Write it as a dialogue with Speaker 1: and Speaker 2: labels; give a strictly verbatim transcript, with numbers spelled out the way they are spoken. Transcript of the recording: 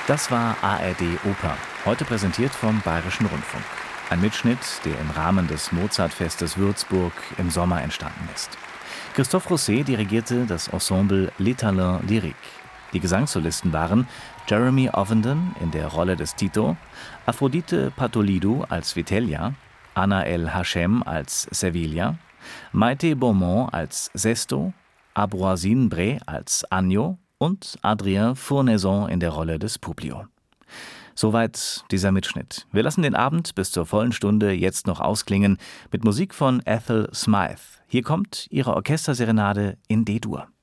Speaker 1: Das war A R D Oper, heute präsentiert vom Bayerischen Rundfunk. Ein Mitschnitt, der im Rahmen des Mozartfestes Würzburg im Sommer entstanden ist. Christophe Rousset dirigierte das Ensemble Les Talents Lyriques. Die Gesangssolisten waren Jeremy Ovenden in der Rolle des Tito, Aphrodite Patolidou als Vitellia, Anna El Hachem als Servilia, Maite Beaumont als Sesto, Ambroisine Bray als Agno und Adrien Fournaison in der Rolle des Publio. Soweit dieser Mitschnitt. Wir lassen den Abend bis zur vollen Stunde jetzt noch ausklingen mit Musik von Ethel Smythe. Hier kommt ihre Orchesterserenade in D-Dur.